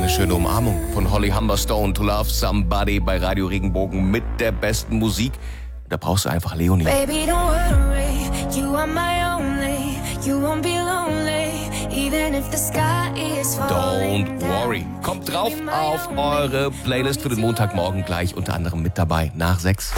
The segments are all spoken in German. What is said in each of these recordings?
eine schöne Umarmung von Holly Humberstone, To Love Somebody bei Radio Regenbogen mit der besten Musik. Da brauchst du einfach Leonie. Baby, don't worry, you are my only, you won't be lonely, even if the sky is falling Don't worry. Kommt drauf auf eure Playlist für den Montagmorgen gleich, unter anderem mit dabei nach 6.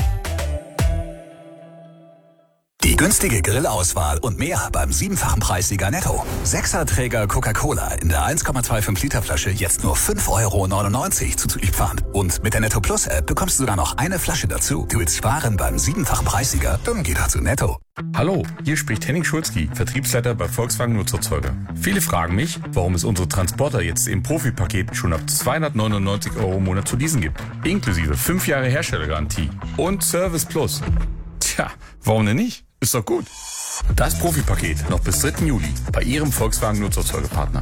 Die günstige Grillauswahl und mehr beim 7-fachen Preissieger Netto. 6er-Träger Coca-Cola in der 1,25 Liter Flasche jetzt nur 5,99 € zuzüglich Pfand. Und mit der Netto Plus App bekommst du sogar noch eine Flasche dazu. Du willst sparen beim 7-fachen Preissieger? Dann geh doch zu Netto. Hallo, hier spricht Henning Schulzki, Vertriebsleiter bei Volkswagen Nutzerzeuger. Viele fragen mich, warum es unsere Transporter jetzt im Profipaket schon ab 299 € im Monat zu leasen gibt. Inklusive 5 Jahre Herstellergarantie und Service Plus. Tja, warum denn nicht? Ist doch gut. Das Profipaket noch bis 3. Juli bei Ihrem Volkswagen Nutzerzeugerpartner.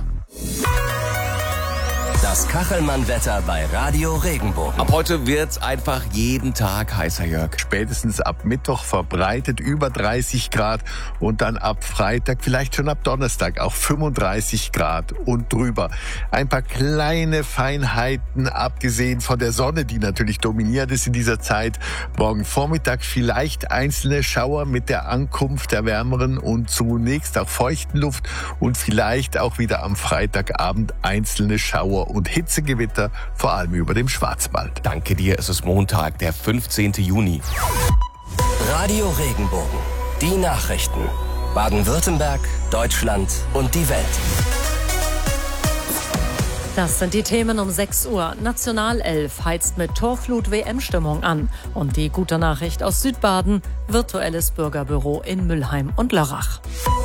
Das Kachelmann-Wetter bei Radio Regenbogen. Ab heute wird's einfach jeden Tag heißer, Jörg. Spätestens ab Mittwoch verbreitet über 30 Grad und dann ab Freitag, vielleicht schon ab Donnerstag auch 35 Grad und drüber. Ein paar kleine Feinheiten, abgesehen von der Sonne, die natürlich dominiert ist in dieser Zeit. Morgen Vormittag vielleicht einzelne Schauer mit der Ankunft der wärmeren und zunächst auch feuchten Luft und vielleicht auch wieder am Freitagabend einzelne Schauer und Hitzegewitter, vor allem über dem Schwarzwald. Danke dir, es ist Montag, der 15. Juni. Radio Regenbogen. Die Nachrichten. Baden-Württemberg, Deutschland und die Welt. Das sind die Themen um 6 Uhr. Nationalelf heizt mit Torflut-WM-Stimmung an. Und die gute Nachricht aus Südbaden, virtuelles Bürgerbüro in Mülheim und Lörrach.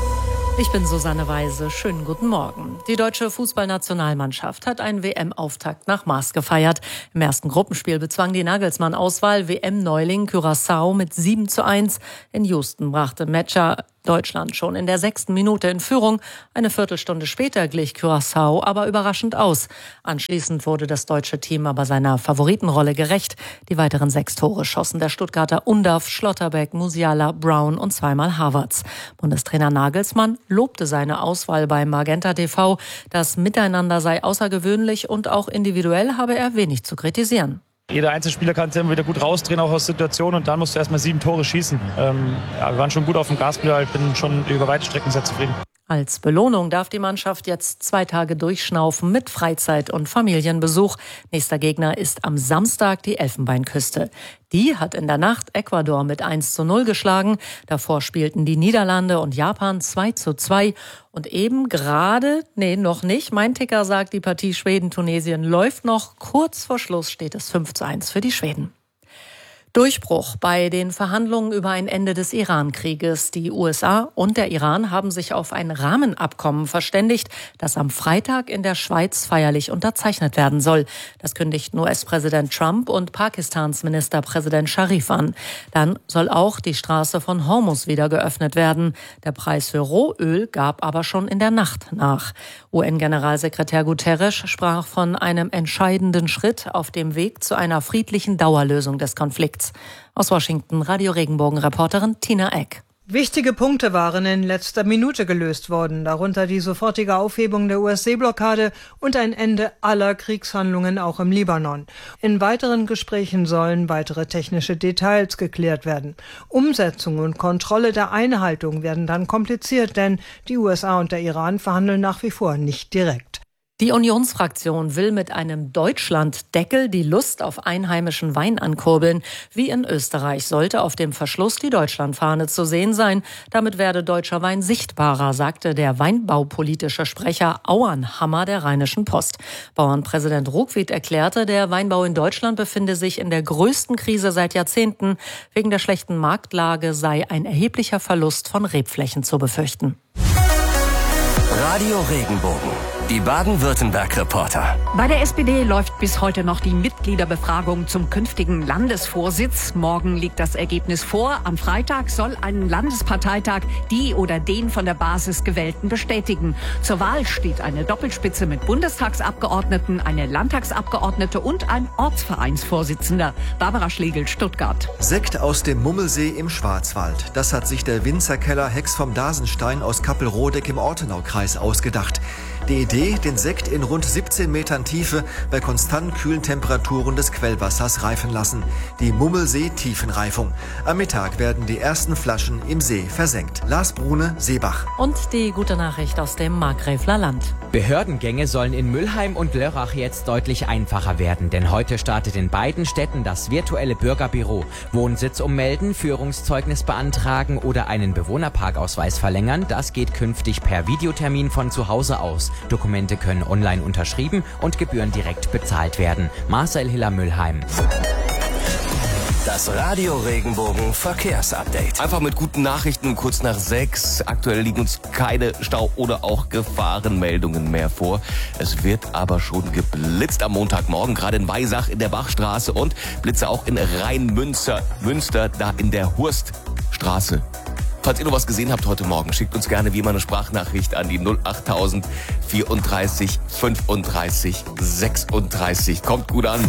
Ich bin Susanne Weise. Schönen guten Morgen. Die deutsche Fußballnationalmannschaft hat einen WM-Auftakt nach Maß gefeiert. Im ersten Gruppenspiel bezwang die Nagelsmann-Auswahl WM-Neuling Curaçao mit 7:1. In Houston brachte Metscher Deutschland schon in der 6. Minute in Führung. Eine Viertelstunde später glich Curaçao aber überraschend aus. Anschließend wurde das deutsche Team aber seiner Favoritenrolle gerecht. Die weiteren 6 Tore schossen der Stuttgarter Undav, Schlotterbeck, Musiala, Brown und zweimal Havertz. Bundestrainer Nagelsmann lobte seine Auswahl bei Magenta TV. Das Miteinander sei außergewöhnlich und auch individuell habe er wenig zu kritisieren. Jeder Einzelspieler kann es immer wieder gut rausdrehen, auch aus Situationen. Und dann musst du erstmal 7 Tore schießen. Wir waren schon gut auf dem Gaspedal. Ich bin schon über weite Strecken sehr zufrieden. Als Belohnung darf die Mannschaft jetzt 2 Tage durchschnaufen mit Freizeit- und Familienbesuch. Nächster Gegner ist am Samstag die Elfenbeinküste. Die hat in der Nacht Ecuador mit 1:0 geschlagen. Davor spielten die Niederlande und Japan 2:2. Und eben gerade, noch nicht, mein Ticker sagt, die Partie Schweden-Tunesien läuft noch. Kurz vor Schluss steht es 5:1 für die Schweden. Durchbruch bei den Verhandlungen über ein Ende des Iran-Krieges. Die USA und der Iran haben sich auf ein Rahmenabkommen verständigt, das am Freitag in der Schweiz feierlich unterzeichnet werden soll. Das kündigten US-Präsident Trump und Pakistans Ministerpräsident Sharif an. Dann soll auch die Straße von Hormuz wieder geöffnet werden. Der Preis für Rohöl gab aber schon in der Nacht nach. UN-Generalsekretär Guterres sprach von einem entscheidenden Schritt auf dem Weg zu einer friedlichen Dauerlösung des Konflikts. Aus Washington, Radio Regenbogen-Reporterin Tina Eck. Wichtige Punkte waren in letzter Minute gelöst worden, darunter die sofortige Aufhebung der US-Seeblockade und ein Ende aller Kriegshandlungen auch im Libanon. In weiteren Gesprächen sollen weitere technische Details geklärt werden. Umsetzung und Kontrolle der Einhaltung werden dann kompliziert, denn die USA und der Iran verhandeln nach wie vor nicht direkt. Die Unionsfraktion will mit einem Deutschlanddeckel die Lust auf einheimischen Wein ankurbeln. Wie in Österreich sollte auf dem Verschluss die Deutschlandfahne zu sehen sein. Damit werde deutscher Wein sichtbarer, sagte der weinbaupolitische Sprecher Auernhammer der Rheinischen Post. Bauernpräsident Ruckwied erklärte, der Weinbau in Deutschland befinde sich in der größten Krise seit Jahrzehnten. Wegen der schlechten Marktlage sei ein erheblicher Verlust von Rebflächen zu befürchten. Radio Regenbogen. Die Baden-Württemberg-Reporter. Bei der SPD läuft bis heute noch die Mitgliederbefragung zum künftigen Landesvorsitz. Morgen liegt das Ergebnis vor. Am Freitag soll ein Landesparteitag die oder den von der Basis Gewählten bestätigen. Zur Wahl steht eine Doppelspitze mit Bundestagsabgeordneten, eine Landtagsabgeordnete und ein Ortsvereinsvorsitzender. Barbara Schlegel, Stuttgart. Sekt aus dem Mummelsee im Schwarzwald. Das hat sich der Winzerkeller Hex vom Dasenstein aus Kappelrodeck im Ortenaukreis ausgedacht. Die Idee, den Sekt in rund 17 Metern Tiefe bei konstant kühlen Temperaturen des Quellwassers reifen lassen. Die Mummelsee-Tiefenreifung. Am Mittag werden die ersten Flaschen im See versenkt. Lars Brune, Seebach. Und die gute Nachricht aus dem Markgräfler Land. Behördengänge sollen in Müllheim und Lörrach jetzt deutlich einfacher werden, denn heute startet in beiden Städten das virtuelle Bürgerbüro. Wohnsitz ummelden, Führungszeugnis beantragen oder einen Bewohnerparkausweis verlängern, das geht künftig per Videotermin von zu Hause aus. Dokumente können online unterschrieben und Gebühren direkt bezahlt werden. Marcel Hiller, Müllheim. Das Radio Regenbogen Verkehrsupdate. Einfach mit guten Nachrichten, kurz nach 6. Aktuell liegen uns keine Stau- oder auch Gefahrenmeldungen mehr vor. Es wird aber schon geblitzt am Montagmorgen, gerade in Weisach in der Bachstraße und Blitze auch in Rheinmünster, da in der Hurststraße. Falls ihr noch was gesehen habt heute Morgen, schickt uns gerne wie immer eine Sprachnachricht an die 08000 34 35 36. Kommt gut an.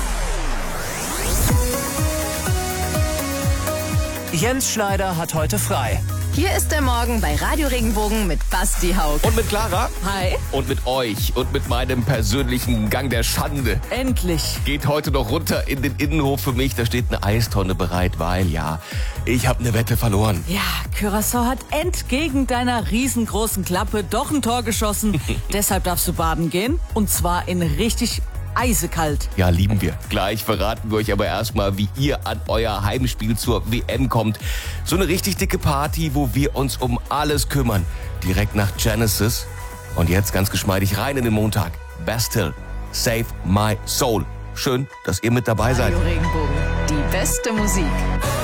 Jens Schneider hat heute frei. Hier ist der Morgen bei Radio Regenbogen mit Basti Haug. Und mit Clara. Hi. Und mit euch. Und mit meinem persönlichen Gang der Schande. Endlich. Geht heute noch runter in den Innenhof für mich. Da steht eine Eistonne bereit, weil ich habe eine Wette verloren. Ja, Curaçao hat entgegen deiner riesengroßen Klappe doch ein Tor geschossen. Deshalb darfst du baden gehen. Und zwar in richtig eisekalt. Ja, lieben wir. Gleich verraten wir euch aber erstmal, wie ihr an euer Heimspiel zur WM kommt. So eine richtig dicke Party, wo wir uns um alles kümmern. Direkt nach Genesis. Und jetzt ganz geschmeidig rein in den Montag. Bastille, Save My Soul. Schön, dass ihr mit dabei seid. Radio Regenbogen, die beste Musik.